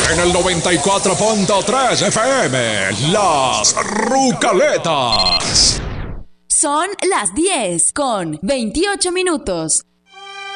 En el 94.3 FM, Las Rucaletas. Son las 10 con 28 minutos.